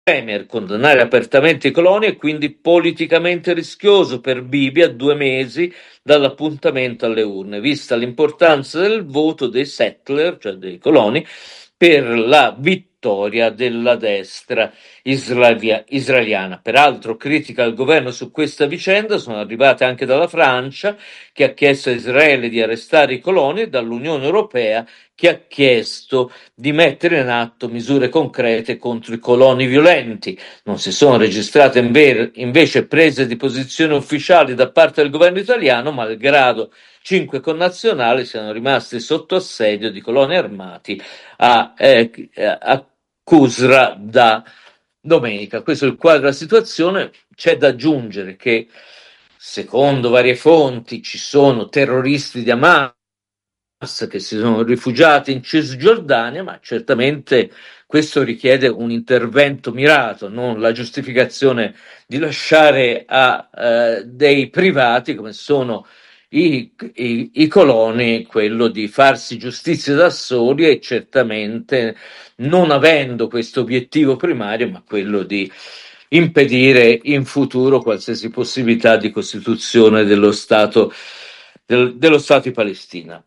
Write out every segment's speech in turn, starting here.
Premier condannare apertamente i coloni è quindi politicamente rischioso per Bibi a 2 mesi dall'appuntamento alle urne, vista l'importanza del voto dei settler, cioè dei coloni, per la vittoria della destra israeliana. Peraltro, critiche al governo su questa vicenda sono arrivate anche dalla Francia, che ha chiesto a Israele di arrestare i coloni, e dall'Unione Europea, che ha chiesto di mettere in atto misure concrete contro i coloni violenti. Non si sono registrate invece prese di posizione ufficiali da parte del governo italiano, malgrado 5 connazionali siano rimasti sotto assedio di coloni armati a Qusra da domenica. Questo è il quadro della situazione. C'è da aggiungere che, secondo varie fonti, ci sono terroristi di Hamas che si sono rifugiati in Cisgiordania, ma certamente questo richiede un intervento mirato, non la giustificazione di lasciare a dei privati come sono i coloni quello di farsi giustizia da soli, e certamente non avendo questo obiettivo primario, ma quello di impedire in futuro qualsiasi possibilità di costituzione dello Stato di Palestina.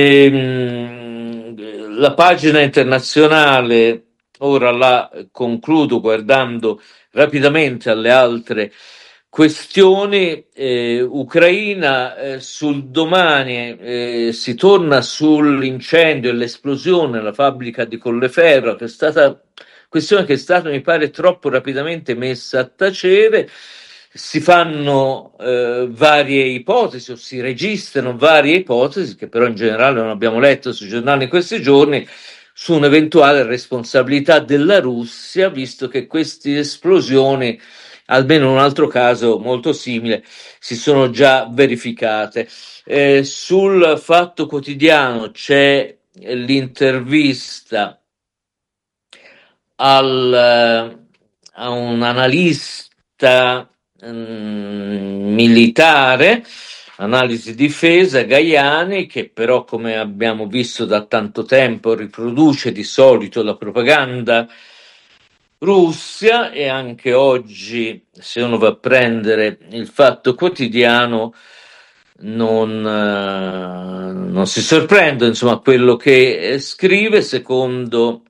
La pagina internazionale ora la concludo guardando rapidamente alle altre questioni. Ucraina, sul domani si torna sull'incendio e l'esplosione alla fabbrica di Colleferro, che è stata questione che è stata, mi pare, troppo rapidamente messa a tacere. Si fanno varie ipotesi, o si registrano varie ipotesi, che però in generale non abbiamo letto sui giornali in questi giorni, su un'eventuale responsabilità della Russia, visto che queste esplosioni, almeno in un altro caso molto simile, si sono già verificate. Sul Fatto Quotidiano c'è l'intervista a un analista militare, analisi difesa, Gaiani, che però, come abbiamo visto da tanto tempo, riproduce di solito la propaganda Russia, e anche oggi, se uno va a prendere il Fatto Quotidiano, non si sorprende, insomma, quello che scrive. Secondo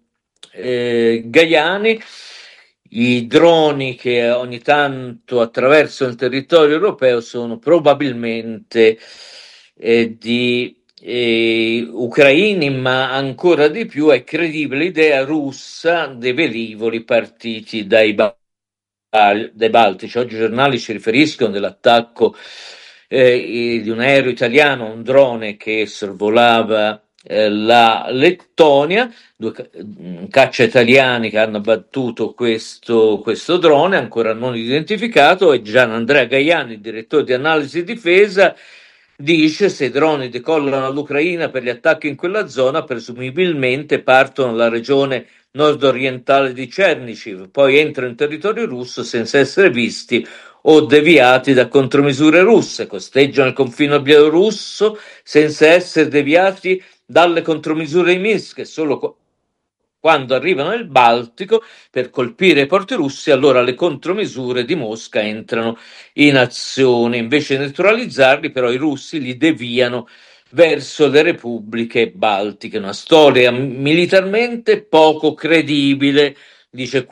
Gaiani, i droni che ogni tanto attraversano il territorio europeo sono probabilmente di ucraini, ma ancora di più è credibile l'idea russa dei velivoli partiti dai Baltici. Oggi i giornali ci riferiscono dell'attacco di un aereo italiano, un drone che sorvolava la Lettonia, due caccia italiani che hanno abbattuto questo drone ancora non identificato, e Gian Andrea Gaiani, il direttore di analisi difesa, dice: se i droni decollano all'Ucraina per gli attacchi in quella zona, presumibilmente partono dalla regione nord-orientale di Chernihiv, poi entrano in territorio russo senza essere visti o deviati da contromisure russe, costeggiano il confine bielorusso senza essere deviati dalle contromisure di Minsk, e solo quando arrivano nel Baltico per colpire i porti russi, allora le contromisure di Mosca entrano in azione. Invece di neutralizzarli, però, i russi li deviano verso le repubbliche baltiche. Una storia militarmente poco credibile, dice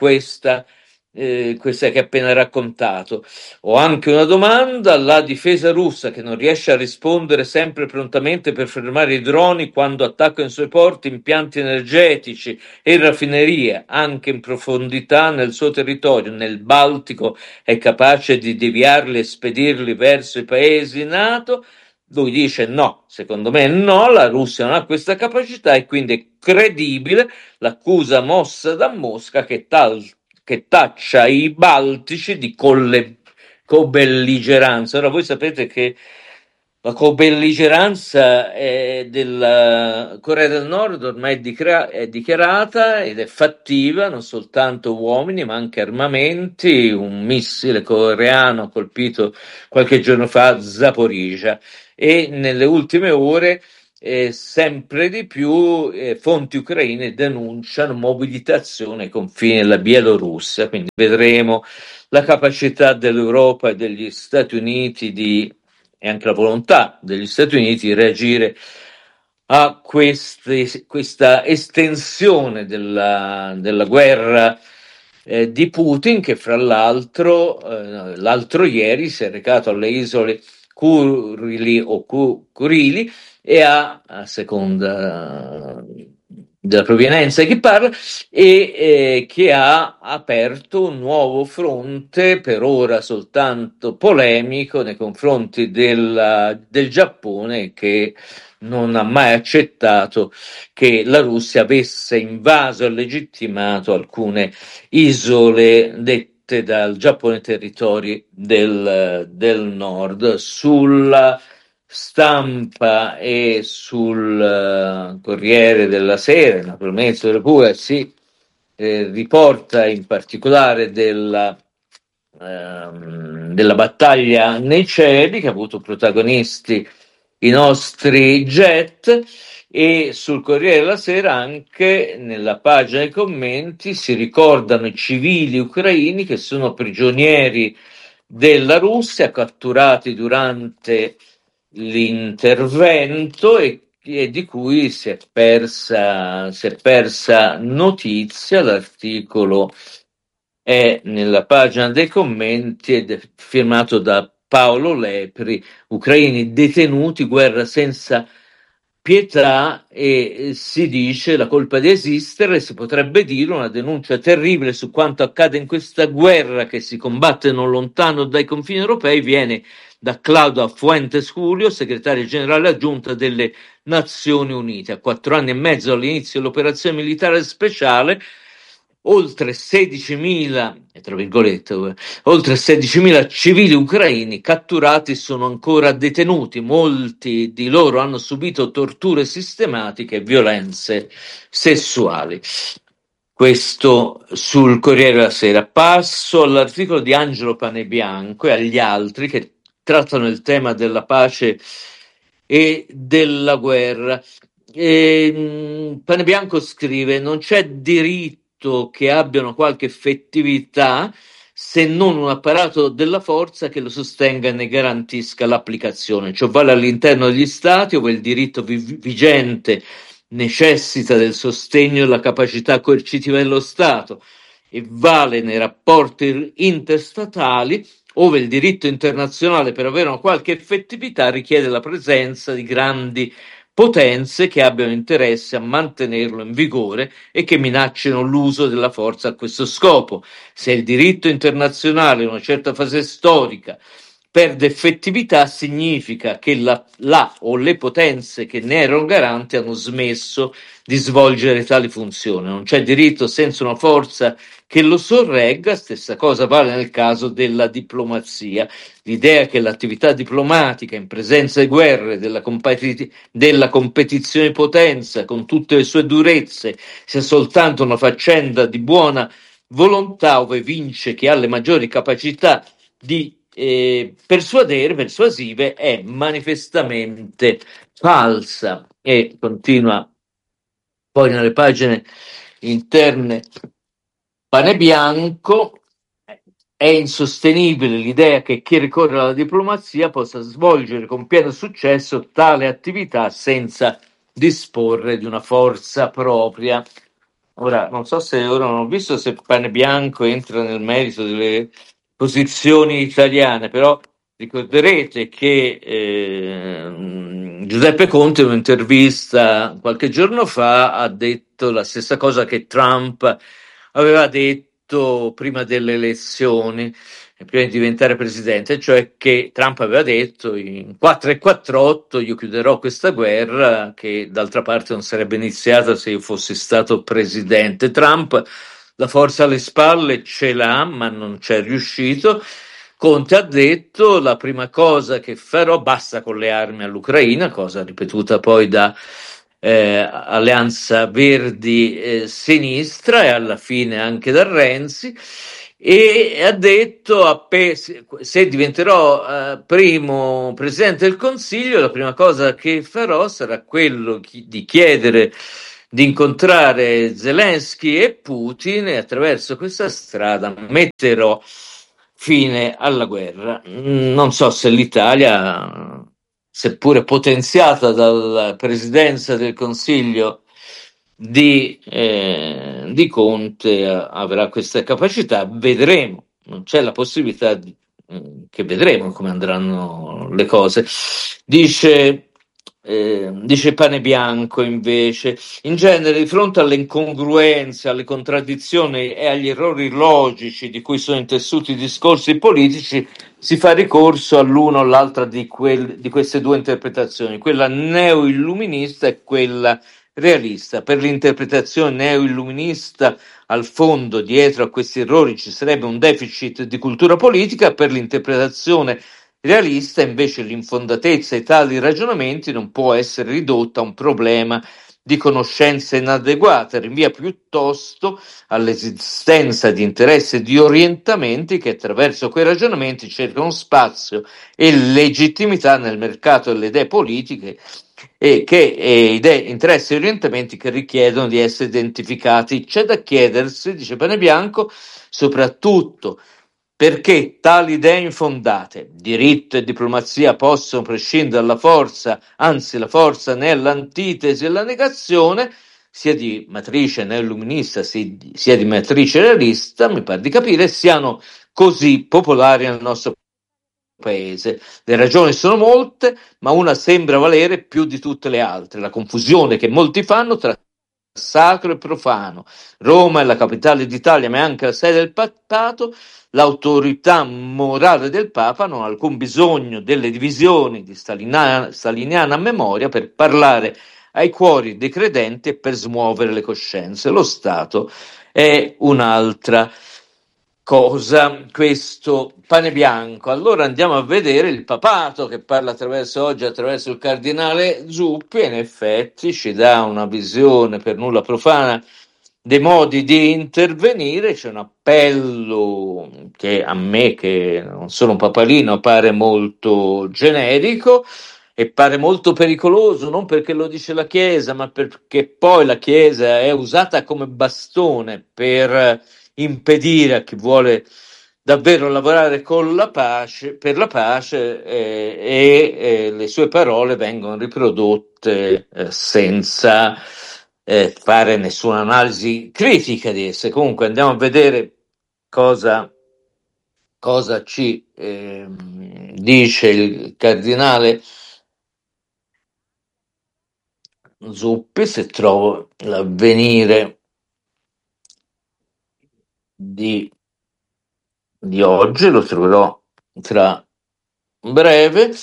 questa che ho appena raccontato. Ho anche una domanda: la difesa russa, che non riesce a rispondere sempre prontamente per fermare i droni quando attaccano i suoi porti, impianti energetici e raffinerie, anche in profondità nel suo territorio, nel Baltico, è capace di deviarli e spedirli verso i paesi NATO? Lui dice no, secondo me no, la Russia non ha questa capacità, e quindi è credibile l'accusa mossa da Mosca che taccia i baltici di cobelligeranza. Ora, voi sapete che la cobelligeranza della Corea del Nord ormai è dichiarata ed è fattiva, non soltanto uomini ma anche armamenti. Un missile coreano ha colpito qualche giorno fa Zaporizhia, e nelle ultime ore sempre di più fonti ucraine denunciano mobilitazione ai confini della Bielorussia, quindi vedremo la capacità dell'Europa e degli Stati Uniti e anche la volontà degli Stati Uniti di reagire a questa estensione della guerra di Putin, che fra l'altro ieri si è recato alle isole Kurili e a seconda della provenienza di chi parla, che ha aperto un nuovo fronte, per ora soltanto polemico, nei confronti del Giappone, che non ha mai accettato che la Russia avesse invaso e legittimato alcune isole dette dal Giappone territori del nord. Sulla stampa e sul Corriere della Sera, naturalmente sulla Repubblica, si riporta in particolare della battaglia nei cieli, che ha avuto protagonisti i nostri jet, e sul Corriere della Sera anche nella pagina dei commenti si ricordano i civili ucraini che sono prigionieri della Russia, catturati durante l'intervento e di cui si è persa notizia. L'articolo è nella pagina dei commenti ed è firmato da Paolo Lepri. Ucraini detenuti, guerra senza pietà, e si dice la colpa di esistere, si potrebbe dire una denuncia terribile su quanto accade in questa guerra che si combatte non lontano dai confini europei, viene da Claudio Fuentes Julio, segretario generale aggiunta delle Nazioni Unite. A 4 anni e mezzo dall'inizio dell'operazione militare speciale, oltre 16.000, tra virgolette, oltre 16.000 civili ucraini catturati sono ancora detenuti. Molti di loro hanno subito torture sistematiche e violenze sessuali. Questo sul Corriere della Sera. Passo all'articolo di Angelo Panebianco e agli altri che trattano il tema della pace e della guerra. Panebianco scrive: non c'è diritto che abbiano qualche effettività se non un apparato della forza che lo sostenga e ne garantisca l'applicazione. Ciò vale all'interno degli stati, dove il diritto vigente necessita del sostegno e della capacità coercitiva dello Stato, e vale nei rapporti interstatali, ove il diritto internazionale, per avere una qualche effettività, richiede la presenza di grandi potenze che abbiano interesse a mantenerlo in vigore e che minaccino l'uso della forza a questo scopo. Se il diritto internazionale in una certa fase storica perde effettività, significa che la o le potenze che ne erano garanti hanno smesso di svolgere tali funzioni. Non c'è diritto senza una forza che lo sorregga. Stessa cosa vale nel caso della diplomazia. L'idea che l'attività diplomatica in presenza di guerre, della competizione di potenza con tutte le sue durezze, sia soltanto una faccenda di buona volontà, ove vince chi ha le maggiori capacità di persuasive, è manifestamente falsa. E continua poi nelle pagine interne Panebianco: è insostenibile l'idea che chi ricorre alla diplomazia possa svolgere con pieno successo tale attività senza disporre di una forza propria. Ora, non so se ora non ho visto se Panebianco entra nel merito delle posizioni italiane, però ricorderete che Giuseppe Conte in un'intervista qualche giorno fa ha detto la stessa cosa che Trump aveva detto prima delle elezioni, prima di diventare presidente, cioè che Trump aveva detto in 4 e 48 io chiuderò questa guerra, che d'altra parte non sarebbe iniziata se io fossi stato presidente. Trump la forza alle spalle ce l'ha, ma non c'è riuscito. Conte ha detto: la prima cosa che farò, basta con le armi all'Ucraina, cosa ripetuta poi da Alleanza Verdi Sinistra e alla fine anche da Renzi, e ha detto se diventerò primo presidente del Consiglio, la prima cosa che farò sarà quello di chiedere di incontrare Zelensky e Putin e attraverso questa strada metterò fine alla guerra. Non so se l'Italia, seppure potenziata dalla presidenza del Consiglio di Conte, avrà questa capacità. Vedremo, non c'è la possibilità che vedremo come andranno le cose. Dice Panebianco invece, in genere di fronte alle incongruenze, alle contraddizioni e agli errori logici di cui sono intessuti i discorsi politici, si fa ricorso all'una o l'altra di queste due interpretazioni, quella neo-illuminista e quella realista. Per l'interpretazione neo-illuminista, al fondo, dietro a questi errori, ci sarebbe un deficit di cultura politica. Per l'interpretazione realista, invece, l'infondatezza di tali ragionamenti non può essere ridotta a un problema di conoscenze inadeguate, rinvia piuttosto all'esistenza di interessi e di orientamenti che attraverso quei ragionamenti cercano spazio e legittimità nel mercato delle idee politiche e idee, interessi e orientamenti che richiedono di essere identificati. C'è da chiedersi, dice Panebianco, soprattutto perché tali idee infondate, diritto e diplomazia, possono prescindere dalla forza, anzi la forza ne è l'antitesi e la negazione, sia di matrice neoilluminista sia di matrice realista, mi pare di capire, siano così popolari nel nostro paese. Le ragioni sono molte, ma una sembra valere più di tutte le altre: la confusione che molti fanno tra sacro e profano. Roma è la capitale d'Italia, ma è anche la sede del papato. L'autorità morale del Papa non ha alcun bisogno delle divisioni di staliniana memoria per parlare ai cuori dei credenti e per smuovere le coscienze. Lo Stato è un'altra cosa, questo Panebianco. Allora andiamo a vedere il papato che parla oggi attraverso il cardinale Zuppi, e in effetti ci dà una visione per nulla profana dei modi di intervenire. C'è un appello che a me, che non sono un papalino, pare molto generico e pare molto pericoloso, non perché lo dice la Chiesa, ma perché poi la Chiesa è usata come bastone per impedire a chi vuole davvero lavorare per la pace, e le sue parole vengono riprodotte senza fare nessuna analisi critica di esse. Comunque andiamo a vedere cosa ci dice il cardinale Zuppi, se trovo l'Avvenire di oggi, lo troverò tra breve.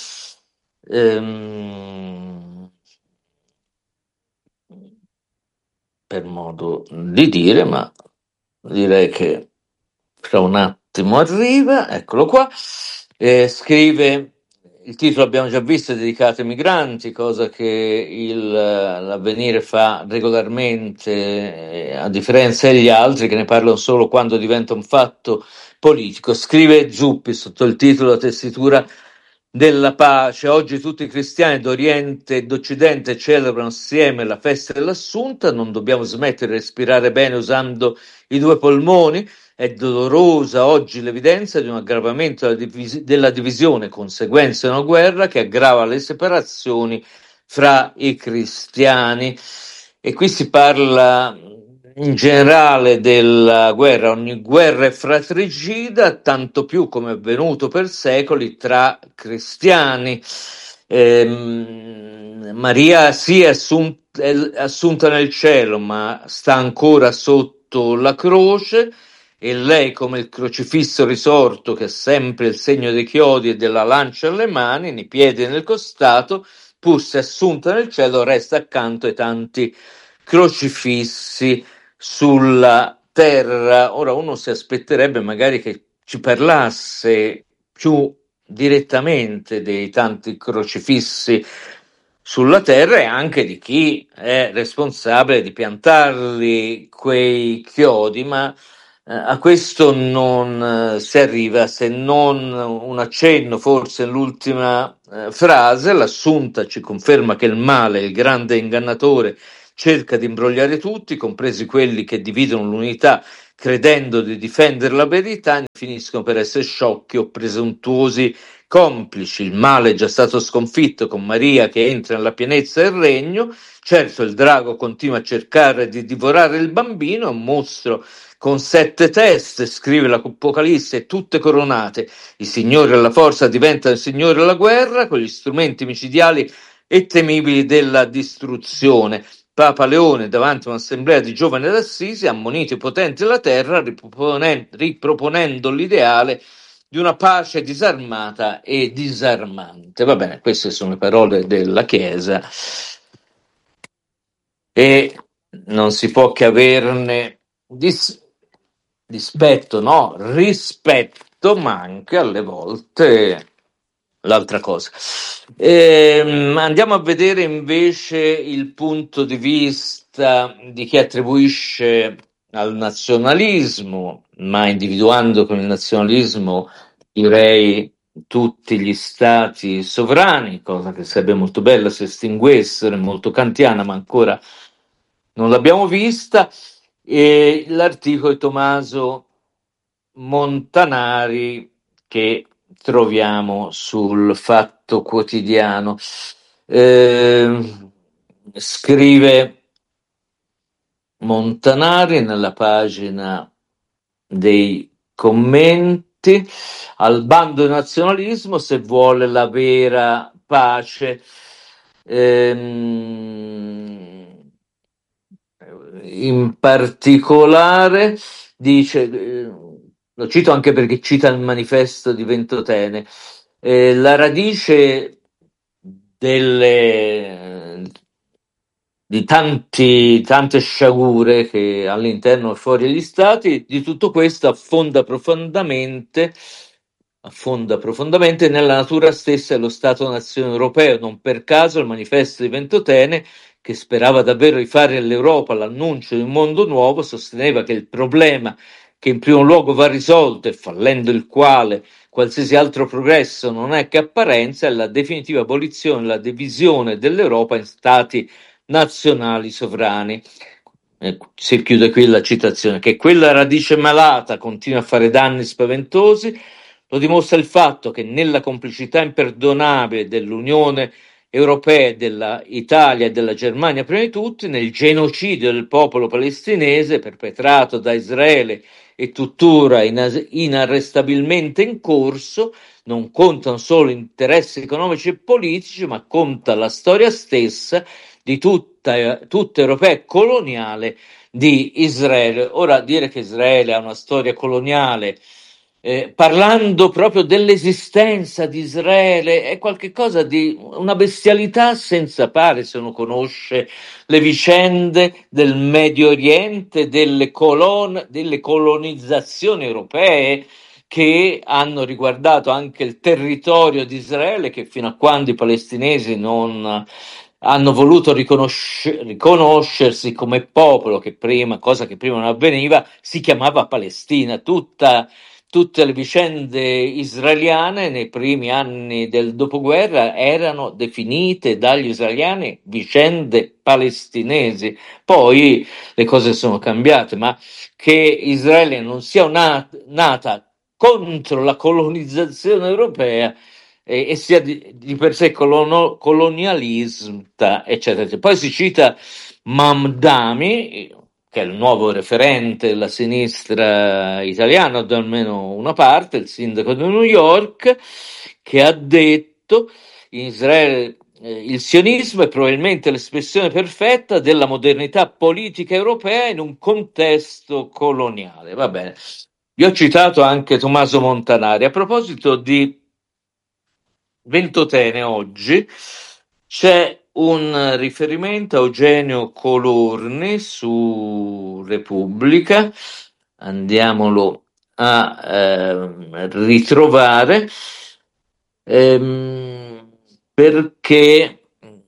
Per modo di dire, ma direi che fra un attimo arriva. Eccolo qua. Scrive: il titolo abbiamo già visto, è dedicato ai migranti, cosa che l'Avvenire fa regolarmente, a differenza degli altri che ne parlano solo quando diventa un fatto politico. Scrive Zuppi sotto il titolo, la tessitura della pace. Oggi tutti i cristiani d'Oriente e d'Occidente celebrano assieme la festa dell'Assunta. Non dobbiamo smettere di respirare bene usando i due polmoni. È dolorosa oggi l'evidenza di un aggravamento della divisione, conseguenza di una guerra che aggrava le separazioni fra i cristiani. E qui si parla in generale della guerra. Ogni guerra è fratricida, tanto più come è avvenuto per secoli tra cristiani. Maria sì è assunta nel cielo, ma sta ancora sotto la croce, e lei, come il crocifisso risorto che ha sempre il segno dei chiodi e della lancia alle mani, nei piedi e nel costato, pur se assunta nel cielo, resta accanto ai tanti crocifissi sulla terra. Ora uno si aspetterebbe magari che ci parlasse più direttamente dei tanti crocifissi sulla terra e anche di chi è responsabile di piantarli quei chiodi, ma A questo non si arriva se non un accenno forse nell'ultima frase. L'assunta ci conferma che il male, il grande ingannatore, cerca di imbrogliare tutti, compresi quelli che dividono l'unità credendo di difendere la verità, finiscono per essere sciocchi o presuntuosi complici. Il male è già stato sconfitto con Maria che entra nella pienezza del regno. Certo, il drago continua a cercare di divorare il bambino, è un mostro con 7 teste, scrive l'Apocalisse, tutte coronate. I signori della forza diventano i signori della guerra, con gli strumenti micidiali e temibili della distruzione. Papa Leone, davanti a un'assemblea di giovani d'Assisi, ammonito i potenti della terra, riproponendo l'ideale di una pace disarmata e disarmante. Va bene, queste sono le parole della Chiesa e non si può che averne dispetto, no? Rispetto, ma anche alle volte l'altra cosa. Andiamo a vedere invece il punto di vista di chi attribuisce al nazionalismo, ma individuando con il nazionalismo direi tutti gli stati sovrani, cosa che sarebbe molto bella se estinguessero, è molto kantiana, ma ancora non l'abbiamo vista, e l'articolo di Tommaso Montanari che troviamo sul Fatto Quotidiano. Scrive Montanari nella pagina dei commenti: al bando del nazionalismo se vuole la vera pace. In particolare dice, lo cito anche perché cita il manifesto di Ventotene, la radice di tante sciagure che all'interno e fuori degli stati, di tutto questo affonda profondamente nella natura stessa dello Stato-nazione europeo. Non per caso il manifesto di Ventotene, che sperava davvero di fare all'Europa l'annuncio di un mondo nuovo, sosteneva che il problema che in primo luogo va risolto e fallendo il quale qualsiasi altro progresso non è che apparenza, è la definitiva abolizione, la divisione dell'Europa in stati nazionali sovrani. Si chiude qui la citazione. Che quella radice malata continua a fare danni spaventosi lo dimostra il fatto che nella complicità imperdonabile dell'Unione Europea, dell'Italia e della Germania prima di tutti, nel genocidio del popolo palestinese perpetrato da Israele e tuttora inarrestabilmente in corso, non contano solo interessi economici e politici, ma conta la storia stessa di tutta europea coloniale di Israele. Ora, dire che Israele ha una storia coloniale, parlando proprio dell'esistenza di Israele, è qualcosa di una bestialità senza pari se uno conosce le vicende del Medio Oriente, delle colonizzazioni europee che hanno riguardato anche il territorio di Israele, che fino a quando i palestinesi non hanno voluto riconoscersi come popolo, cosa che prima non avveniva, si chiamava Palestina. Tutte le vicende israeliane nei primi anni del dopoguerra erano definite dagli israeliani vicende palestinesi. Poi le cose sono cambiate, ma che Israele non sia nata contro la colonizzazione europea e sia di per sé colonialista, eccetera. Poi si cita Mamdani, che è il nuovo referente della sinistra italiana, da almeno una parte, il sindaco di New York, che ha detto in Israele il sionismo è probabilmente l'espressione perfetta della modernità politica europea in un contesto coloniale. Va bene. Vi ho citato anche Tommaso Montanari. A proposito di Ventotene oggi c'è un riferimento a Eugenio Colorni su Repubblica, andiamolo a ritrovare, perché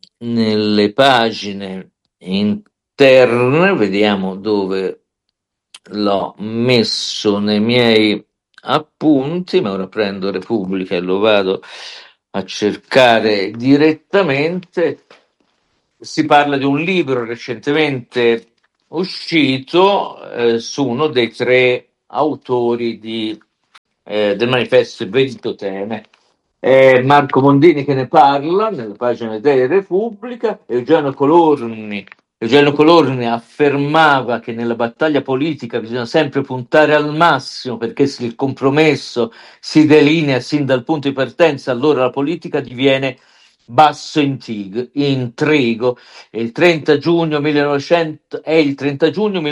nelle pagine interne, vediamo dove l'ho messo nei miei appunti, ma ora prendo Repubblica e lo vado a cercare direttamente. Si parla di un libro recentemente uscito su uno dei tre autori del manifesto Il Ventotene. È Marco Mondini che ne parla nella pagina di Repubblica. Eugenio Colorni affermava che nella battaglia politica bisogna sempre puntare al massimo, perché se il compromesso si delinea sin dal punto di partenza, allora la politica diviene basso intrigo. È il 30 giugno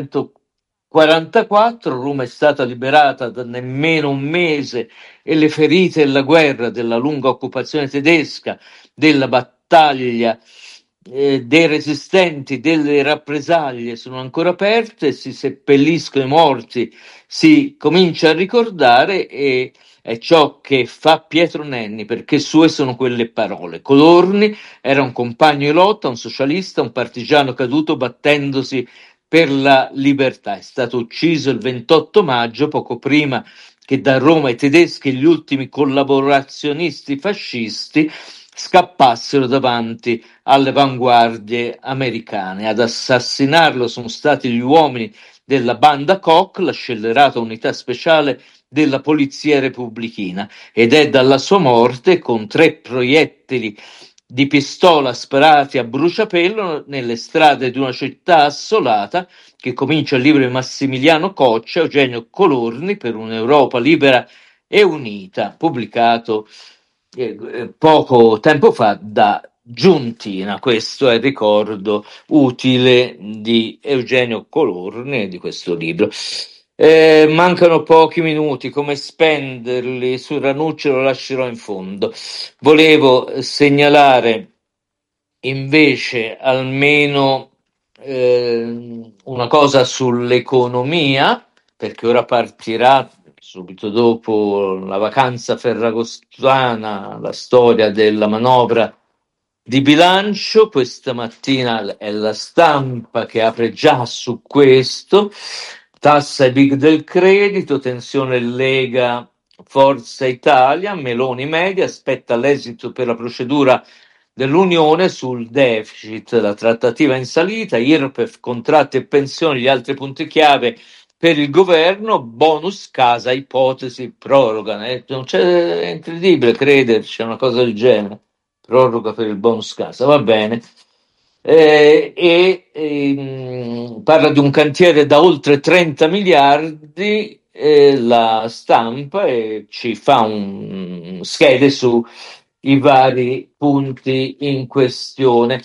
1944, Roma è stata liberata da nemmeno un mese e le ferite della guerra, della lunga occupazione tedesca, della battaglia dei resistenti, delle rappresaglie sono ancora aperte, si seppelliscono i morti, si comincia a ricordare e è ciò che fa Pietro Nenni, perché sue sono quelle parole. Colorni era un compagno di lotta, un socialista, un partigiano caduto battendosi per la libertà. È stato ucciso il 28 maggio, poco prima che da Roma i tedeschi e gli ultimi collaborazionisti fascisti scappassero davanti alle avanguardie americane. Ad assassinarlo sono stati gli uomini della banda Koch, la scellerata unità speciale della polizia repubblichina, ed è dalla sua morte con 3 proiettili di pistola sparati a bruciapelo nelle strade di una città assolata che comincia il libro di Massimiliano Coccia, Eugenio Colorni, per un'Europa libera e unita, pubblicato poco tempo fa da Giuntina. Questo è il ricordo utile di Eugenio Colorni e di questo libro. Mancano pochi minuti, come spenderli? Su Ranucci lo lascerò in fondo. Volevo segnalare invece almeno una cosa sull'economia, perché ora partirà subito dopo la vacanza ferragostana la storia della manovra di bilancio. Questa mattina è la Stampa che apre già su questo. Tassa ai big del credito, tensione Lega Forza Italia, Meloni media, aspetta l'esito per la procedura dell'Unione sul deficit, la trattativa in salita, IRPEF, contratti e pensioni, gli altri punti chiave per il governo, bonus casa, ipotesi, proroga. Non c'è, è incredibile crederci a una cosa del genere. Proroga per il bonus casa, va bene. Parla di un cantiere da oltre 30 miliardi, la Stampa, e ci fa un schede su i vari punti in questione.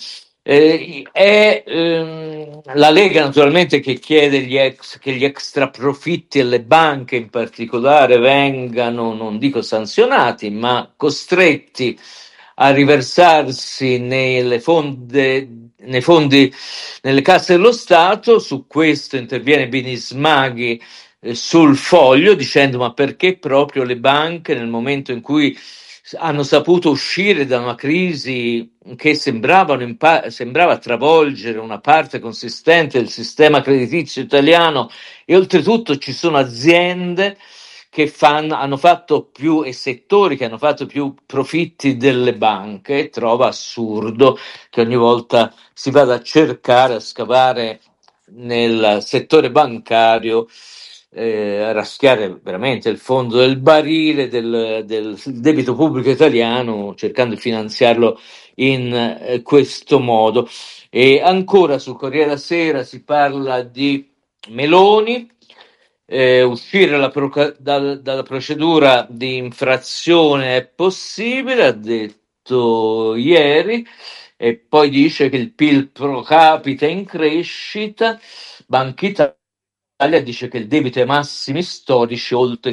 È la Lega naturalmente che chiede che gli extra profitti alle banche in particolare vengano, non dico sanzionati, ma costretti a riversarsi nei fondi, nelle casse dello Stato. Su questo interviene Binismaghi sul Foglio dicendo: ma perché proprio le banche, nel momento in cui hanno saputo uscire da una crisi che sembrava travolgere una parte consistente del sistema creditizio italiano, e oltretutto ci sono aziende che hanno fatto più, e settori che hanno fatto più profitti delle banche. Trova assurdo che ogni volta si vada a cercare, a scavare nel settore bancario, a raschiare veramente il fondo del barile del debito pubblico italiano, cercando di finanziarlo in questo modo. E ancora sul Corriere della Sera si parla di Meloni. Uscire dalla procedura di infrazione è possibile, ha detto ieri, e poi dice che il PIL pro capite è in crescita. Banca Italia dice che il debito è ai massimi storici, oltre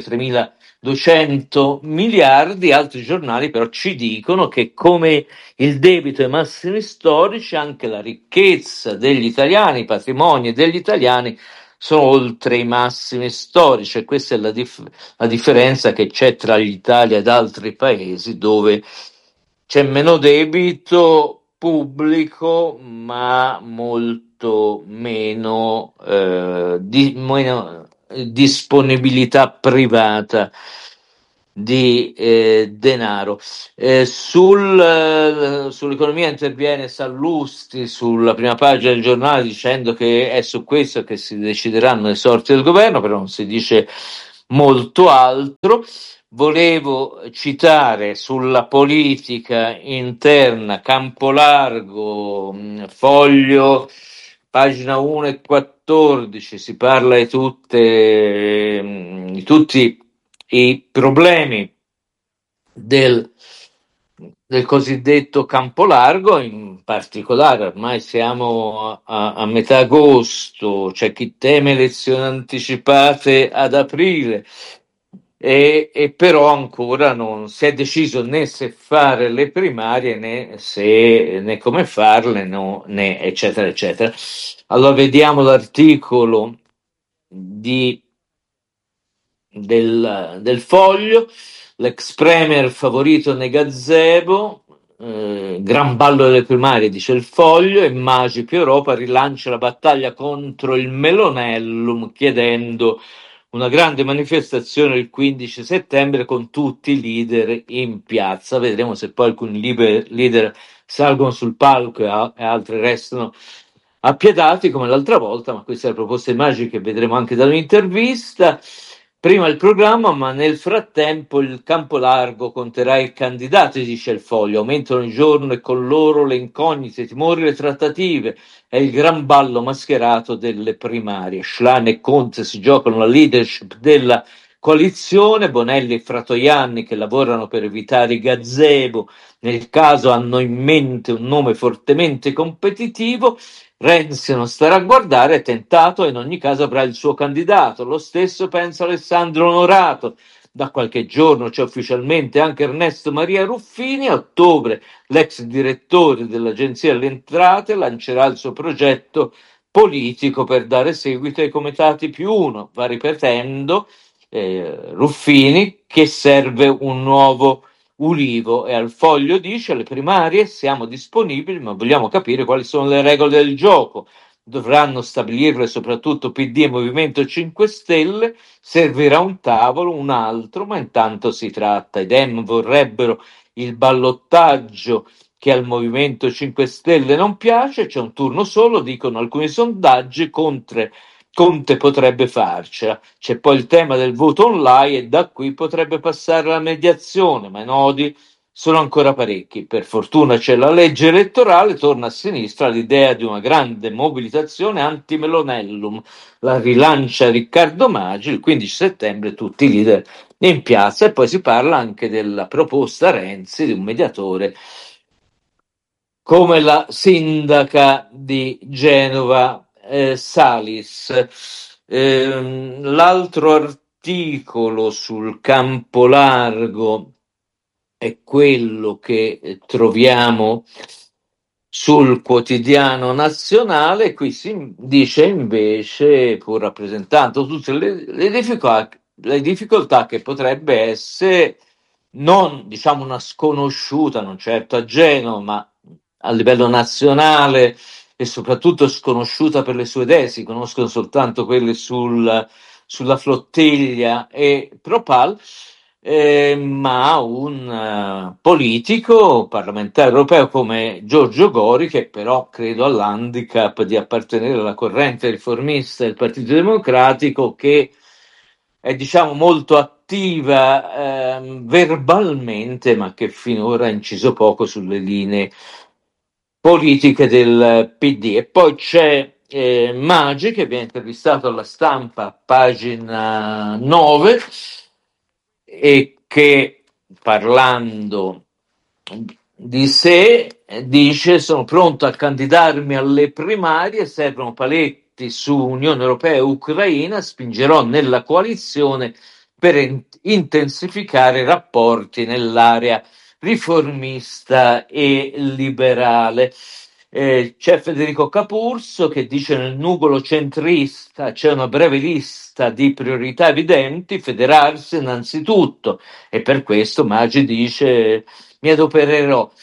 3.200 miliardi. Altri giornali però ci dicono che, come il debito è ai massimi storici, anche la ricchezza degli italiani, i patrimoni degli italiani sono oltre i massimi storici, e questa è la differenza che c'è tra l'Italia ed altri paesi, dove c'è meno debito pubblico ma molto molto meno, meno disponibilità privata di denaro. Sull'economia interviene Sallusti sulla prima pagina del giornale dicendo che è su questo che si decideranno le sorti del governo, però non si dice molto altro. Volevo citare sulla politica interna Campolargo, Foglio, pagina 1 e 14, si parla di tutti i problemi del cosiddetto campo largo, in particolare ormai siamo a metà agosto, c'è chi teme elezioni anticipate ad aprile e però ancora non si è deciso né se fare le primarie né come farle, no, né eccetera eccetera. Allora vediamo l'articolo del Foglio. L'ex premier favorito nei gazebo, gran ballo delle primarie, dice il Foglio, e Magi più Europa rilancia la battaglia contro il Melonellum chiedendo una grande manifestazione il 15 settembre con tutti i leader in piazza. Vedremo se poi alcuni leader salgono sul palco e altri restano appiedati come l'altra volta, ma questa è la proposta di Magi che vedremo anche da un'intervista. Prima il programma, ma nel frattempo il campo largo conterà i candidati, dice il Foglio. Aumentano il giorno e con loro le incognite, i timori, le trattative. È il gran ballo mascherato delle primarie. Schlein e Conte si giocano la leadership della coalizione. Bonelli e Fratoianni, che lavorano per evitare i gazebo, nel caso hanno in mente un nome fortemente competitivo. Renzi non starà a guardare, è tentato e in ogni caso avrà il suo candidato. Lo stesso pensa Alessandro Onorato. Da qualche giorno c'è ufficialmente anche Ernesto Maria Ruffini. A ottobre l'ex direttore dell'Agenzia delle Entrate lancerà il suo progetto politico per dare seguito ai comitati più uno. Va ripetendo Ruffini che serve un nuovo Ulivo, e al Foglio dice: alle primarie siamo disponibili, ma vogliamo capire quali sono le regole del gioco. Dovranno stabilirle soprattutto PD e Movimento 5 Stelle. Servirà un tavolo, un altro, ma intanto si tratta. I Dem vorrebbero il ballottaggio che al Movimento 5 Stelle non piace. C'è un turno solo, dicono alcuni sondaggi. Conte potrebbe farcela. C'è poi il tema del voto online e da qui potrebbe passare la mediazione, ma i nodi sono ancora parecchi. Per fortuna c'è la legge elettorale, torna a sinistra l'idea di una grande mobilitazione anti-Melonellum. La rilancia Riccardo Maggi, il 15 settembre tutti i leader in piazza, e poi si parla anche della proposta Renzi di un mediatore come la sindaca di Genova Salis. L'altro articolo sul campo largo è quello che troviamo sul quotidiano nazionale. Qui si dice invece, pur rappresentando tutte le difficoltà che potrebbe essere, non diciamo una sconosciuta, non certo a Genova, ma a livello nazionale, e soprattutto sconosciuta per le sue idee, si conoscono soltanto quelle sulla flottiglia e Propal, ma un politico parlamentare europeo come Giorgio Gori, che però credo ha l'handicap di appartenere alla corrente riformista del Partito Democratico, che è diciamo molto attiva verbalmente, ma che finora ha inciso poco sulle linee politiche del PD. E poi c'è Maggi che viene intervistato alla Stampa, pagina 9, e che parlando di sé dice: sono pronto a candidarmi alle primarie, servono paletti su Unione Europea e Ucraina, spingerò nella coalizione per intensificare i rapporti nell'area riformista e liberale. C'è Federico Capurso che dice: nel nugolo centrista c'è una breve lista di priorità evidenti, federarsi innanzitutto, e per questo Maggi dice: mi adopererò.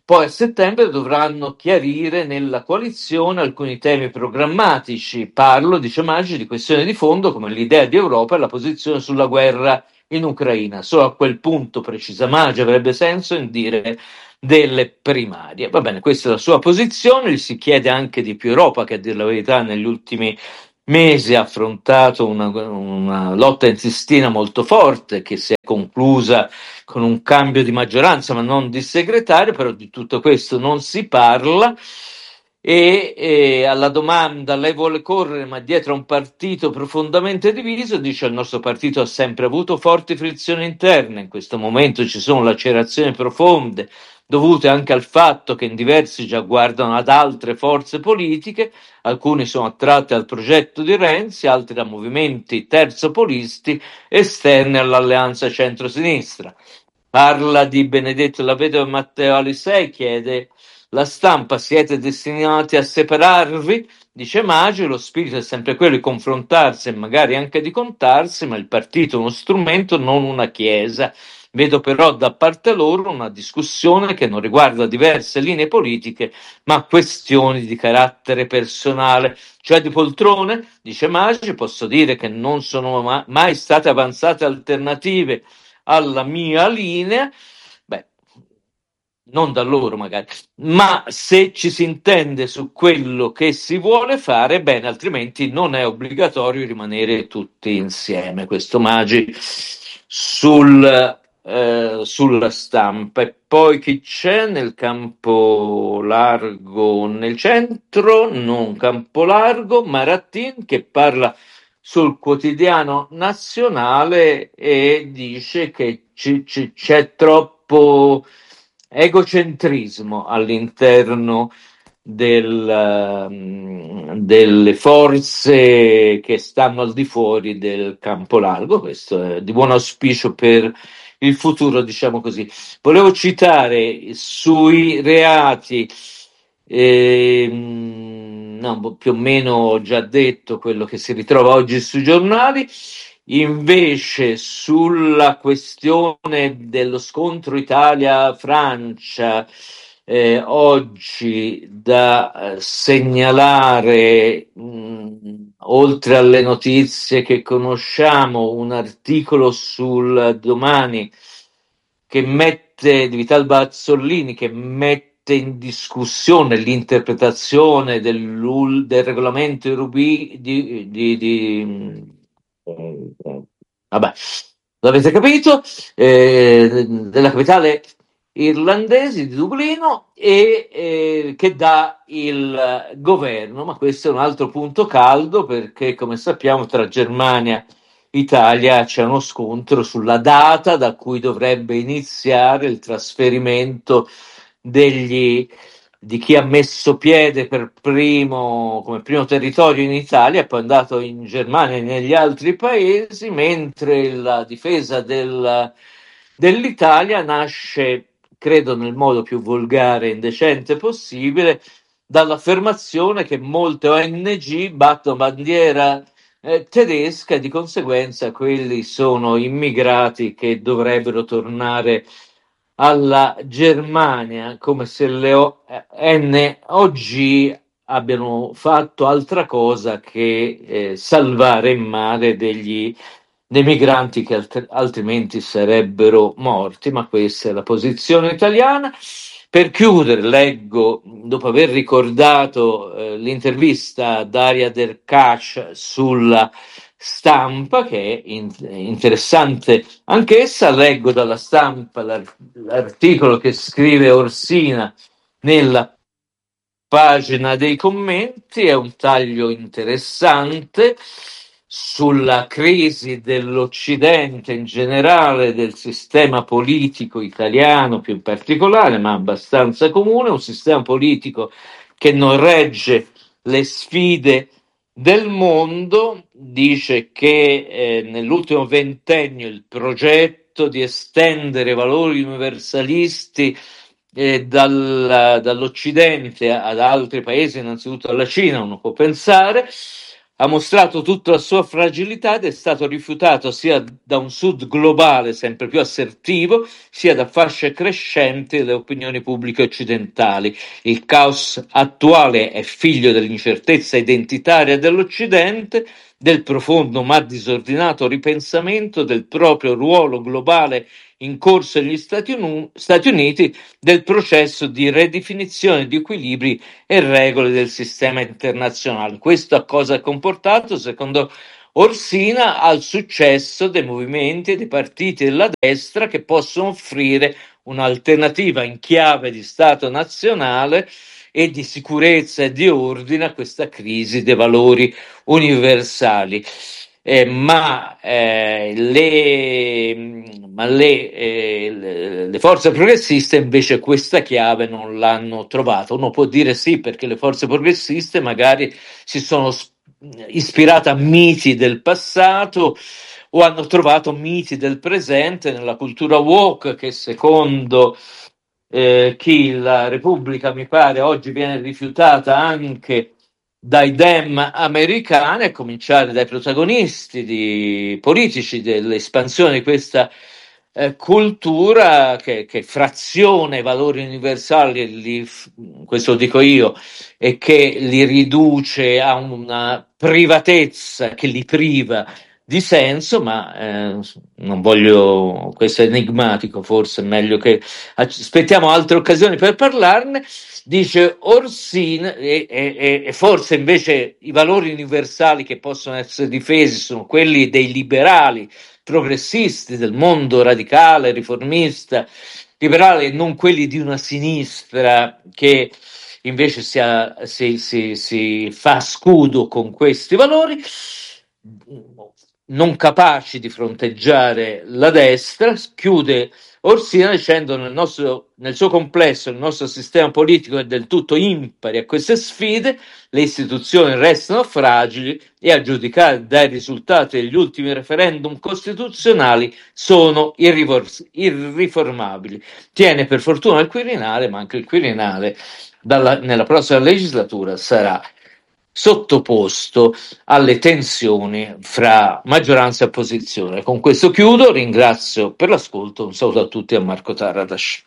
Poi a settembre dovranno chiarire nella coalizione alcuni temi programmatici. Parlo, dice Maggi, di questioni di fondo come l'idea di Europa e la posizione sulla guerra in Ucraina. Solo a quel punto, precisa Maggi, avrebbe senso in dire delle primarie. Va bene, questa è la sua posizione, gli si chiede anche di più Europa, che a dire la verità negli ultimi mesi ha affrontato una lotta in Sistina molto forte, che si è conclusa con un cambio di maggioranza, ma non di segretario, però di tutto questo non si parla. E alla domanda lei vuole correre ma dietro a un partito profondamente diviso, dice il nostro partito ha sempre avuto forti frizioni interne, in questo momento ci sono lacerazioni profonde dovute anche al fatto che in diversi già guardano ad altre forze politiche, alcuni sono attratti al progetto di Renzi, altri da movimenti terzopolisti esterni all'alleanza centro-sinistra. Parla di Benedetto La Vedova e Matteo Alisei, chiede la stampa, siete destinati a separarvi? Dice Maggi, lo spirito è sempre quello di confrontarsi e magari anche di contarsi, ma il partito è uno strumento, non una chiesa. Vedo però da parte loro una discussione che non riguarda diverse linee politiche, ma questioni di carattere personale, cioè di poltrone, dice Maggi, posso dire che non sono mai state avanzate alternative alla mia linea, beh, non da loro magari, ma se ci si intende su quello che si vuole fare, bene, altrimenti non è obbligatorio rimanere tutti insieme. Questo Maggi sulla stampa. E poi chi c'è nel campo largo nel centro? Non campo largo, Marattin che parla sul quotidiano nazionale e dice che c'è troppo egocentrismo all'interno delle forze che stanno al di fuori del campo largo. Questo è di buon auspicio per il futuro, diciamo così. Volevo citare sui reati, no, più o meno ho già detto quello che si ritrova oggi sui giornali. Invece sulla questione dello scontro Italia-Francia, oggi da segnalare, oltre alle notizie che conosciamo, un articolo sul Domani che mette, di Vital Bazzolini, che mette in discussione l'interpretazione del regolamento Rubi vabbè, l'avete capito, della capitale irlandese di Dublino e che dà il governo, ma questo è un altro punto caldo perché come sappiamo tra Germania e Italia c'è uno scontro sulla data da cui dovrebbe iniziare il trasferimento di chi ha messo piede per primo, come primo territorio in Italia e poi è andato in Germania e negli altri paesi, mentre la difesa dell'Italia nasce, credo nel modo più volgare e indecente possibile, dall'affermazione che molte ONG battono bandiera tedesca e di conseguenza quelli sono immigrati che dovrebbero tornare alla Germania, come se le NOG abbiano fatto altra cosa che salvare in mare dei migranti che altrimenti sarebbero morti, ma questa è la posizione italiana. Per chiudere, leggo, dopo aver ricordato l'intervista a Daria Derkash sulla stampa, che è interessante anch'essa, leggo dalla stampa l'articolo che scrive Orsina nella pagina dei commenti, è un taglio interessante sulla crisi dell'Occidente in generale, del sistema politico italiano più in particolare, ma abbastanza comune, un sistema politico che non regge le sfide del mondo, dice che nell'ultimo ventennio il progetto di estendere valori universalisti dall'Occidente ad altri paesi, innanzitutto alla Cina, uno può pensare, ha mostrato tutta la sua fragilità ed è stato rifiutato sia da un Sud globale sempre più assertivo, sia da fasce crescenti delle opinioni pubbliche occidentali. Il caos attuale è figlio dell'incertezza identitaria dell'Occidente, del profondo ma disordinato ripensamento del proprio ruolo globale in corso negli Stati Uniti, del processo di ridefinizione di equilibri e regole del sistema internazionale. Questo a cosa ha comportato, secondo Orsina, al successo dei movimenti e dei partiti della destra che possono offrire un'alternativa in chiave di Stato nazionale e di sicurezza e di ordine a questa crisi dei valori universali. Le forze progressiste invece questa chiave non l'hanno trovata. Uno può dire sì, perché le forze progressiste magari si sono ispirate a miti del passato o hanno trovato miti del presente nella cultura woke, che secondo chi la Repubblica mi pare oggi viene rifiutata anche dai dem americani, a cominciare dai protagonisti politici dell'espansione di questa cultura che fraziona i valori universali, questo lo dico io, e che li riduce a una privatezza che li priva di senso, ma non voglio, questo è enigmatico, forse è meglio che aspettiamo altre occasioni per parlarne. Dice Orsini, e forse invece i valori universali che possono essere difesi sono quelli dei liberali, progressisti, del mondo radicale, riformista, liberale, e non quelli di una sinistra che invece si fa scudo con questi valori, non capaci di fronteggiare la destra. Chiude Orsina dicendo nel suo complesso il nostro sistema politico è del tutto impari a queste sfide, le istituzioni restano fragili e a giudicare dai risultati degli ultimi referendum costituzionali sono irriformabili. Tiene per fortuna il Quirinale, ma anche il Quirinale nella prossima legislatura sarà sottoposto alle tensioni fra maggioranza e opposizione. Con questo chiudo, ringrazio per l'ascolto, un saluto a tutti, a Marco Taradash.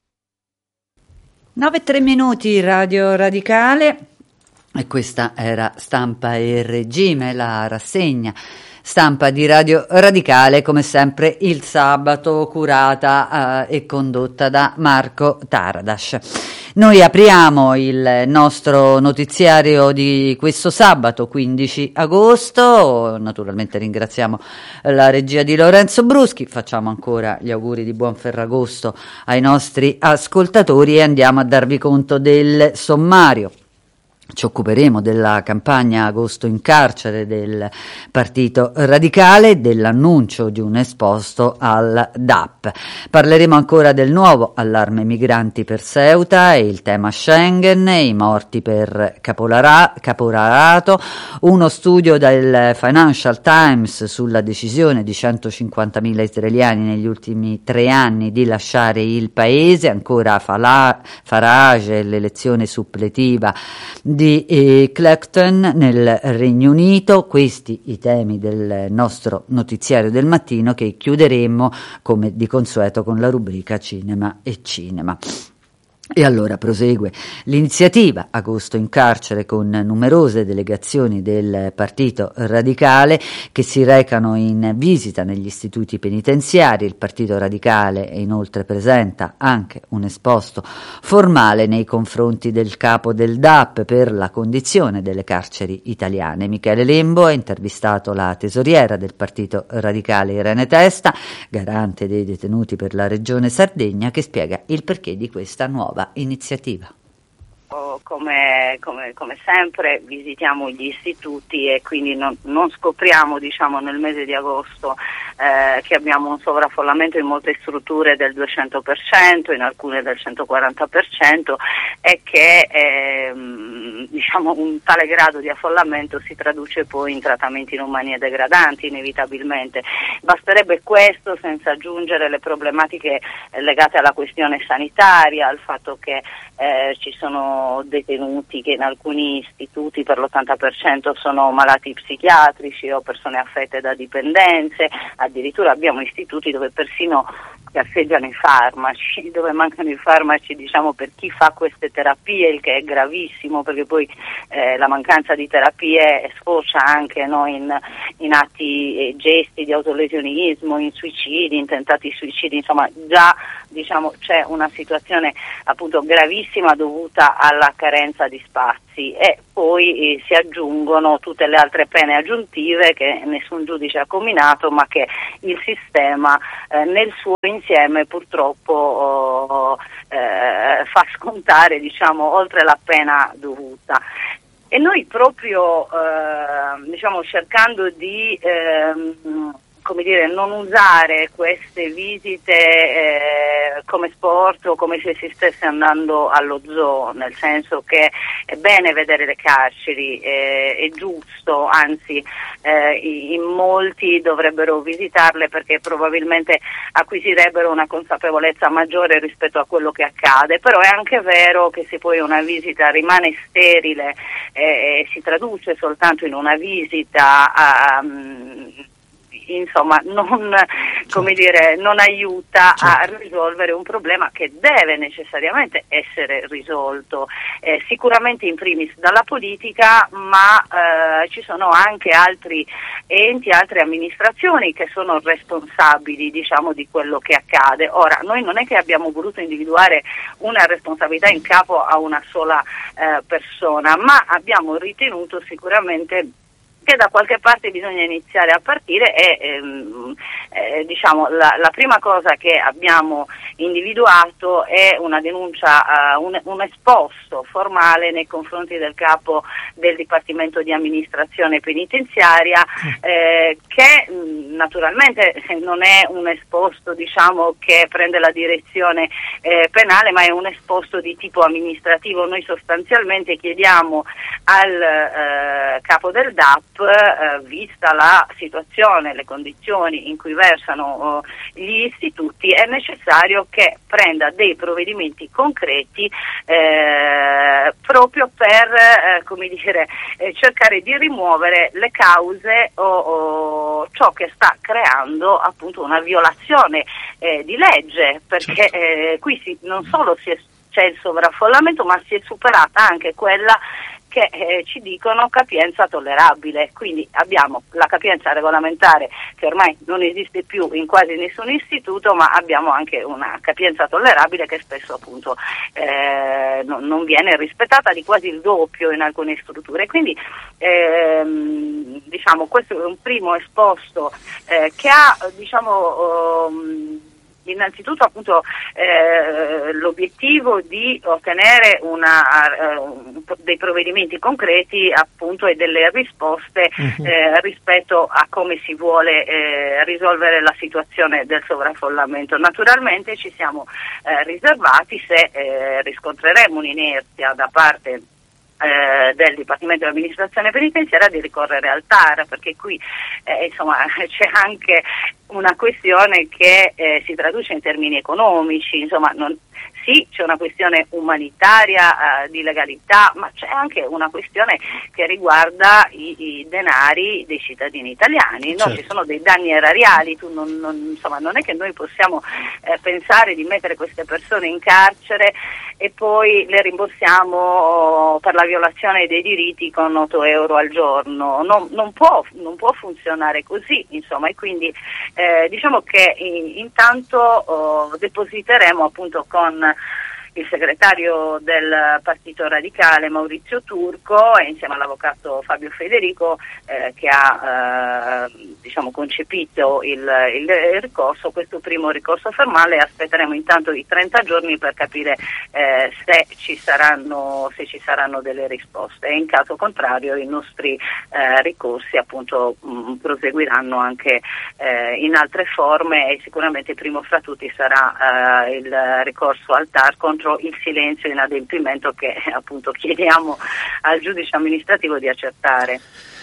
9:03 Radio Radicale, e questa era Stampa e Regime, la rassegna stampa di Radio Radicale, come sempre il sabato, curata e condotta da Marco Taradash. Noi apriamo il nostro notiziario di questo sabato 15 agosto, naturalmente ringraziamo la regia di Lorenzo Bruschi, facciamo ancora gli auguri di buon Ferragosto ai nostri ascoltatori e andiamo a darvi conto del sommario. Ci occuperemo della campagna Agosto in carcere del Partito Radicale, dell'annuncio di un esposto al DAP. Parleremo ancora del nuovo allarme migranti per Ceuta e il tema Schengen, i morti per caporalato, uno studio del Financial Times sulla decisione di 150.000 israeliani negli ultimi 3 anni di lasciare il paese, ancora Farage, l'elezione suppletiva di Clacton nel Regno Unito. Questi i temi del nostro notiziario del mattino, che chiuderemo come di consueto con la rubrica Cinema e Cinema. E allora prosegue l'iniziativa Agosto in carcere, con numerose delegazioni del Partito Radicale che si recano in visita negli istituti penitenziari. Il Partito Radicale inoltre presenta anche un esposto formale nei confronti del capo del DAP per la condizione delle carceri italiane. Michele Lembo ha intervistato la tesoriera del Partito Radicale Irene Testa, garante dei detenuti per la regione Sardegna, che spiega il perché di questa nuova iniziativa. Come sempre visitiamo gli istituti e quindi non scopriamo, diciamo, nel mese di agosto che abbiamo un sovraffollamento in molte strutture del 200%, in alcune del 140%, e che diciamo un tale grado di affollamento si traduce poi in trattamenti in umani degradanti inevitabilmente. Basterebbe questo senza aggiungere le problematiche legate alla questione sanitaria, al fatto che ci sono detenuti che in alcuni istituti per l'80% sono malati psichiatrici o persone affette da dipendenze, addirittura abbiamo istituti dove persino casseggiano i farmaci, dove mancano i farmaci, diciamo, per chi fa queste terapie, il che è gravissimo, perché poi la mancanza di terapie sfocia anche, no, in atti e gesti di autolesionismo, in suicidi, in tentati suicidi, insomma già, diciamo, c'è una situazione appunto gravissima dovuta alla carenza di spazi, e poi si aggiungono tutte le altre pene aggiuntive che nessun giudice ha comminato, ma che il sistema nel suo insieme purtroppo fa scontare, diciamo, oltre la pena dovuta. E noi proprio diciamo cercando di come dire, non usare queste visite come sport o come se si stesse andando allo zoo, nel senso che è bene vedere le carceri, è giusto, anzi in molti dovrebbero visitarle perché probabilmente acquisirebbero una consapevolezza maggiore rispetto a quello che accade, però è anche vero che se poi una visita rimane sterile e si traduce soltanto in una visita insomma non, come dire, non aiuta a risolvere un problema che deve necessariamente essere risolto, sicuramente in primis dalla politica, ma ci sono anche altri enti, altre amministrazioni che sono responsabili, diciamo, di quello che accade. Ora, noi non è che abbiamo voluto individuare una responsabilità in capo a una sola persona, ma abbiamo ritenuto sicuramente che da qualche parte bisogna iniziare a partire e diciamo la prima cosa che abbiamo individuato è una denuncia, un esposto formale nei confronti del capo del Dipartimento di Amministrazione Penitenziaria che naturalmente non è un esposto, diciamo, che prende la direzione penale, ma è un esposto di tipo amministrativo. Noi sostanzialmente chiediamo al capo del DAP, vista la situazione, le condizioni in cui versano gli istituti, è necessario che prenda dei provvedimenti concreti proprio per come dire, cercare di rimuovere le cause o ciò che sta creando appunto una violazione di legge, perché qui non solo c'è il sovraffollamento, ma si è superata anche quella che ci dicono capienza tollerabile. Quindi abbiamo la capienza regolamentare che ormai non esiste più in quasi nessun istituto, ma abbiamo anche una capienza tollerabile che spesso appunto non viene rispettata, di quasi il doppio in alcune strutture. Quindi diciamo questo è un primo esposto che ha, diciamo, innanzitutto appunto l'obiettivo di ottenere dei provvedimenti concreti appunto e delle risposte rispetto a come si vuole risolvere la situazione del sovraffollamento. Naturalmente ci siamo riservati, se riscontreremo un'inerzia da parte del Dipartimento di Amministrazione Penitenziaria, di ricorrere al TAR, perché qui insomma c'è anche una questione che si traduce in termini economici, insomma sì, c'è una questione umanitaria di legalità, ma c'è anche una questione che riguarda i denari dei cittadini italiani, no? Certo. Ci sono dei danni erariali, non è che noi possiamo pensare di mettere queste persone in carcere e poi le rimborsiamo per la violazione dei diritti con 8 euro al giorno. Non può funzionare così, insomma, e quindi diciamo che intanto depositeremo appunto con il segretario del Partito Radicale Maurizio Turco e insieme all'avvocato Fabio Federico che ha diciamo concepito il ricorso, questo primo ricorso formale. Aspetteremo intanto i 30 giorni per capire se ci saranno delle risposte, e in caso contrario i nostri ricorsi appunto proseguiranno anche in altre forme, e sicuramente primo fra tutti sarà il ricorso al TAR contro contro il silenzio e l'inadempimento che appunto chiediamo al giudice amministrativo di accertare.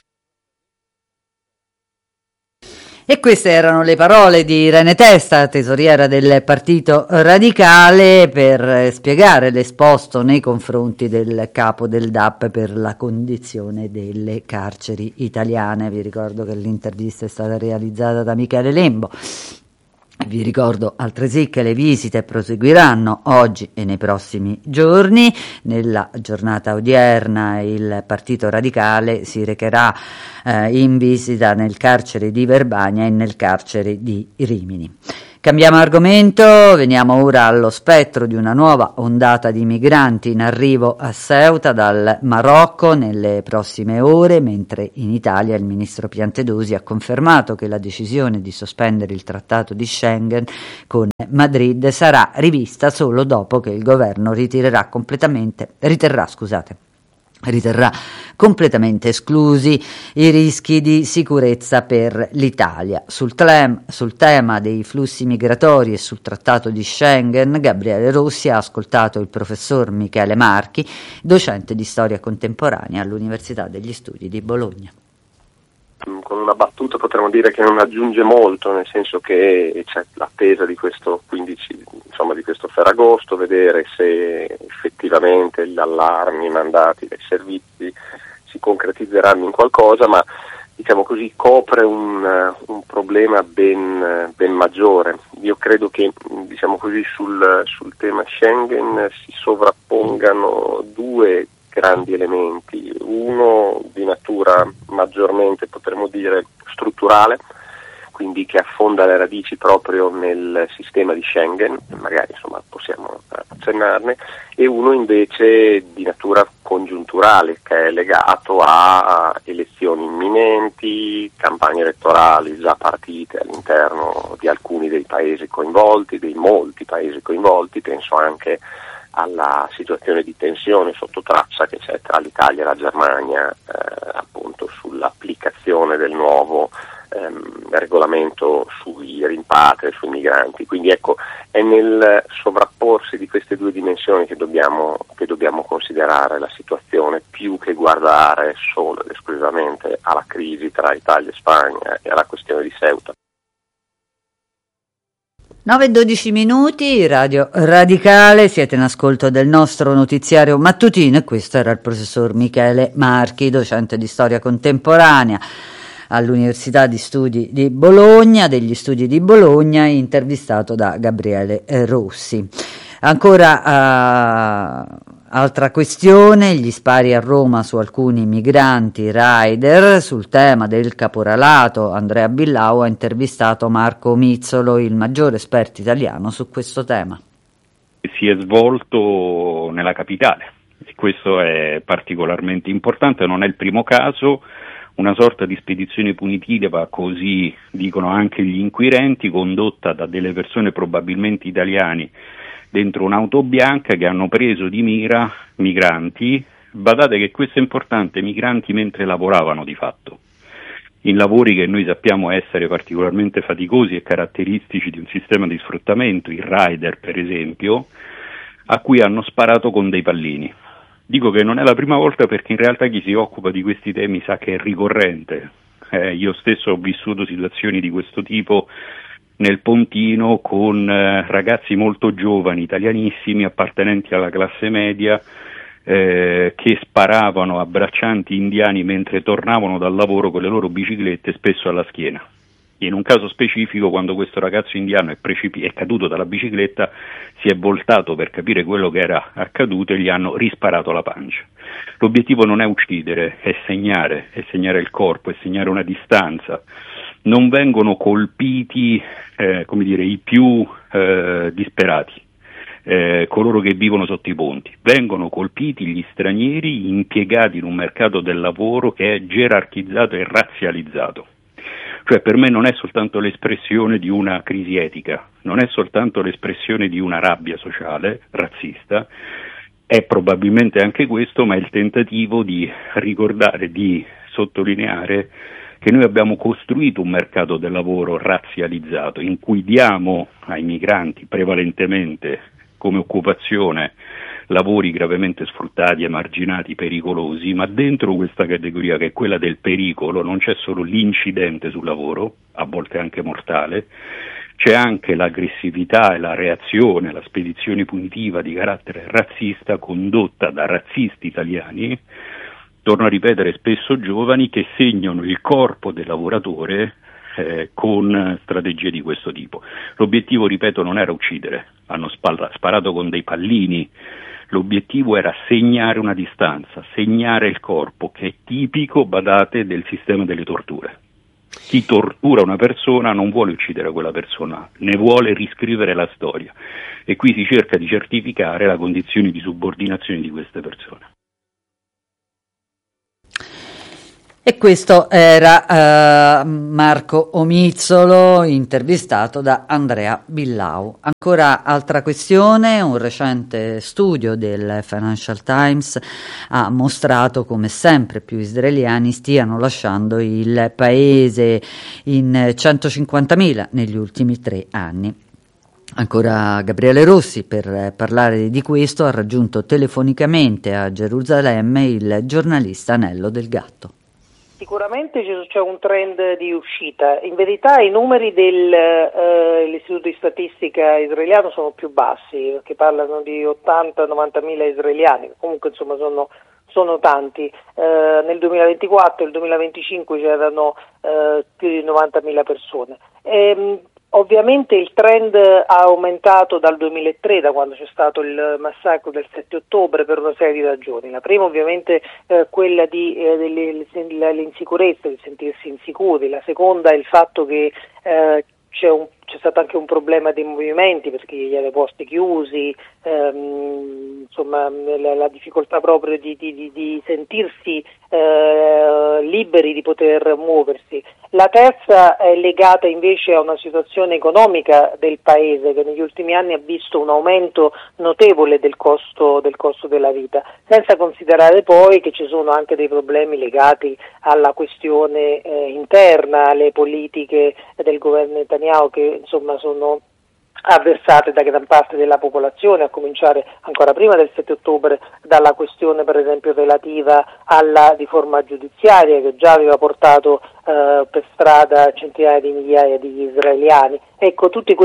E queste erano le parole di Irene Testa, tesoriera del Partito Radicale, per spiegare l'esposto nei confronti del capo del DAP per la condizione delle carceri italiane. Vi ricordo che l'intervista è stata realizzata da Michele Lembo. Vi ricordo altresì che le visite proseguiranno oggi e nei prossimi giorni. Nella giornata odierna il Partito Radicale si recherà in visita nel carcere di Verbania e nel carcere di Rimini. Cambiamo argomento, veniamo ora allo spettro di una nuova ondata di migranti in arrivo a Ceuta dal Marocco nelle prossime ore, mentre in Italia il ministro Piantedosi ha confermato che la decisione di sospendere il trattato di Schengen con Madrid sarà rivista solo dopo che il governo riterrà completamente esclusi i rischi di sicurezza per l'Italia. Sul tema dei flussi migratori e sul trattato di Schengen, Gabriele Rossi ha ascoltato il professor Michele Marchi, docente di storia contemporanea all'Università degli Studi di Bologna. Con una battuta potremmo dire che non aggiunge molto, nel senso che c'è l'attesa di questo 15, di questo Ferragosto, vedere se effettivamente gli allarmi mandati dai servizi si concretizzeranno in qualcosa, ma diciamo così copre un problema ben maggiore. Io credo che sul tema Schengen si sovrappongano due grandi elementi, uno di natura maggiormente, potremmo dire, strutturale, quindi che affonda le radici proprio nel sistema di Schengen, magari possiamo accennarne, e uno invece di natura congiunturale, che è legato a elezioni imminenti, campagne elettorali già partite all'interno di alcuni dei paesi coinvolti, dei molti paesi coinvolti, penso anche alla situazione di tensione sotto traccia che c'è tra l'Italia e la Germania appunto sull'applicazione del nuovo regolamento sui rimpatri, sui migranti. Quindi ecco, è nel sovrapporsi di queste due dimensioni che dobbiamo considerare la situazione, più che guardare solo ed esclusivamente alla crisi tra Italia e Spagna e alla questione di Ceuta. 9:12, Radio Radicale, siete in ascolto del nostro notiziario mattutino e questo era il professor Michele Marchi, docente di storia contemporanea all'Università degli Studi di Bologna, intervistato da Gabriele Rossi. Ancora altra questione, gli spari a Roma su alcuni migranti rider. Sul tema del caporalato Andrea Billau ha intervistato Marco Mizzolo, il maggiore esperto italiano su questo tema. Si è svolto nella capitale e questo è particolarmente importante, non è il primo caso, una sorta di spedizione punitiva, così dicono anche gli inquirenti, condotta da delle persone probabilmente italiane dentro un'auto bianca che hanno preso di mira migranti. Badate che questo è importante, migranti mentre lavoravano di fatto, in lavori che noi sappiamo essere particolarmente faticosi e caratteristici di un sistema di sfruttamento, il rider per esempio, a cui hanno sparato con dei pallini. Dico che non è la prima volta perché in realtà chi si occupa di questi temi sa che è ricorrente. Io stesso ho vissuto situazioni di questo tipo nel Pontino con ragazzi molto giovani, italianissimi, appartenenti alla classe media, che sparavano a braccianti indiani mentre tornavano dal lavoro con le loro biciclette, spesso alla schiena. In un caso specifico, quando questo ragazzo indiano è caduto dalla bicicletta, si è voltato per capire quello che era accaduto e gli hanno risparato alla pancia. L'obiettivo non è uccidere, è segnare il corpo, è segnare una distanza. Non vengono colpiti i più disperati, coloro che vivono sotto i ponti. Vengono colpiti gli stranieri impiegati in un mercato del lavoro che è gerarchizzato e razzializzato. Cioè per me non è soltanto l'espressione di una crisi etica, non è soltanto l'espressione di una rabbia sociale, razzista, è probabilmente anche questo, ma è il tentativo di ricordare, di sottolineare che noi abbiamo costruito un mercato del lavoro razzializzato in cui diamo ai migranti prevalentemente come occupazione lavori gravemente sfruttati, emarginati, pericolosi, ma dentro questa categoria, che è quella del pericolo, non c'è solo l'incidente sul lavoro, a volte anche mortale, c'è anche l'aggressività e la reazione, la spedizione punitiva di carattere razzista condotta da razzisti italiani, torno a ripetere, spesso giovani, che segnano il corpo del lavoratore con strategie di questo tipo. L'obiettivo, ripeto, non era uccidere, hanno sparato con dei pallini. L'obiettivo era segnare una distanza, segnare il corpo, che è tipico, badate, del sistema delle torture. Chi tortura una persona non vuole uccidere quella persona, ne vuole riscrivere la storia, e qui si cerca di certificare la condizione di subordinazione di queste persone. E questo era Marco Omizzolo, intervistato da Andrea Billau. Ancora altra questione: un recente studio del Financial Times ha mostrato come sempre più israeliani stiano lasciando il paese, in 150.000 negli ultimi 3 anni. Ancora Gabriele Rossi, per parlare di questo, ha raggiunto telefonicamente a Gerusalemme il giornalista Nello Del Gatto. Sicuramente c'è un trend di uscita. In verità i numeri dell'Istituto di Statistica israeliano sono più bassi, che parlano di 80-90.000 israeliani, comunque insomma sono tanti. Nel 2024 e il 2025 c'erano più di 90.000 persone. Ovviamente il trend ha aumentato dal 2003, da quando c'è stato il massacro del 7 ottobre, per una serie di ragioni. La prima ovviamente quella dell'insicurezza, di sentirsi insicuri. La seconda è il fatto che c'è stato anche un problema dei movimenti, perché gli aeroporti chiusi, insomma la difficoltà proprio di sentirsi liberi di poter muoversi. La terza è legata invece a una situazione economica del paese, che negli ultimi anni ha visto un aumento notevole del costo della vita, senza considerare poi che ci sono anche dei problemi legati alla questione interna, alle politiche del governo Netanyahu, che insomma sono avversate da gran parte della popolazione, a cominciare ancora prima del 7 ottobre dalla questione per esempio relativa alla riforma giudiziaria, che già aveva portato per strada centinaia di migliaia di israeliani. Ecco, tutte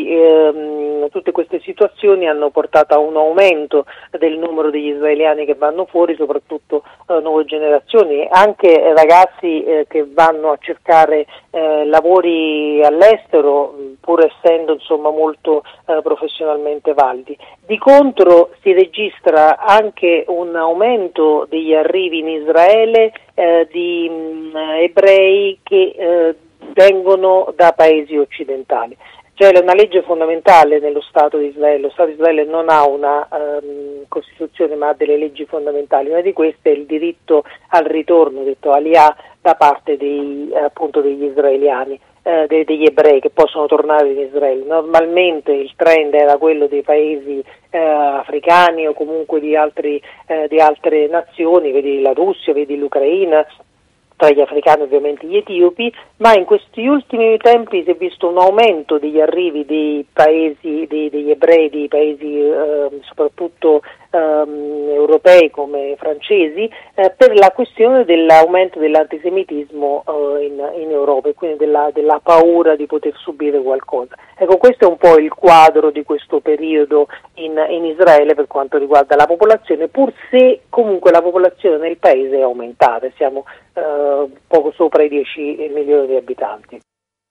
queste situazioni hanno portato a un aumento del numero degli israeliani che vanno fuori, soprattutto nuove generazioni, anche ragazzi che vanno a cercare lavori all'estero, pur essendo insomma molto professionalmente validi. Di contro si registra anche un aumento degli arrivi in Israele di ebrei che vengono da paesi occidentali. C'è una legge fondamentale nello Stato di Israele. Lo Stato di Israele non ha una Costituzione, ma ha delle leggi fondamentali. Una di queste è il diritto al ritorno, detto Aliyah, da parte degli israeliani, degli ebrei che possono tornare in Israele. Normalmente il trend era quello dei paesi africani o comunque di altre nazioni, vedi la Russia, vedi l'Ucraina, tra gli africani ovviamente gli etiopi, ma in questi ultimi tempi si è visto un aumento degli arrivi dei paesi, degli ebrei, dei paesi soprattutto europei come francesi, per la questione dell'aumento dell'antisemitismo in Europa, e quindi della paura di poter subire qualcosa. Ecco, questo è un po' il quadro di questo periodo in Israele per quanto riguarda la popolazione, pur se comunque la popolazione nel paese è aumentata, siamo poco sopra i 10 milioni di abitanti.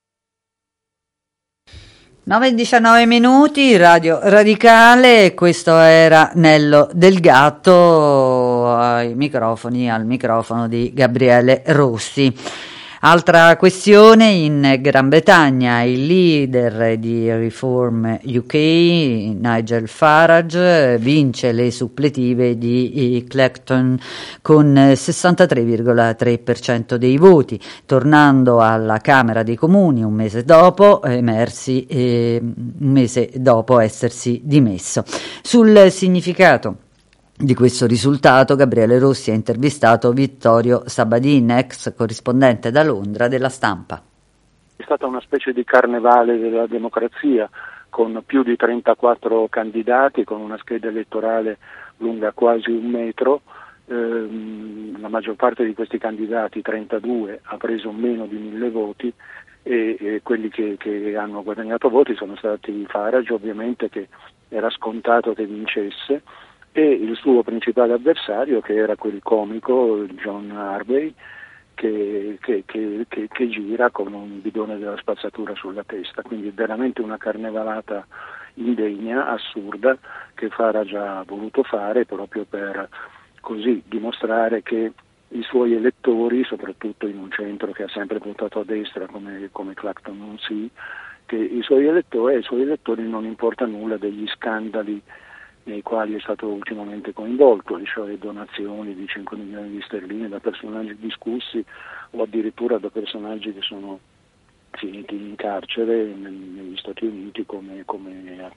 9:19, Radio Radicale, questo era Nello Del Gatto al microfono di Gabriele Rossi. Altra questione: in Gran Bretagna il leader di Reform UK, Nigel Farage, vince le suppletive di Clacton con 63,3% dei voti, tornando alla Camera dei Comuni un mese dopo essersi dimesso. Sul significato di questo risultato Gabriele Rossi ha intervistato Vittorio Sabadin, ex corrispondente da Londra della Stampa. È stata una specie di carnevale della democrazia, con più di 34 candidati, con una scheda elettorale lunga quasi 1 metro. La maggior parte di questi candidati, 32, ha preso meno di 1000 voti e quelli che hanno guadagnato voti sono stati Farage, ovviamente, che era scontato che vincesse, e il suo principale avversario, che era quel comico John Harvey, che gira con un bidone della spazzatura sulla testa. Quindi veramente una carnevalata indegna, assurda, che Farage ha voluto fare proprio per così dimostrare che i suoi elettori, soprattutto in un centro che ha sempre votato a destra come Clacton-on-Sea, che ai suoi elettori non importa nulla degli scandali nei quali è stato ultimamente coinvolto, cioè donazioni di 5 milioni di sterline da personaggi discussi o addirittura da personaggi che sono finiti in carcere negli Stati Uniti come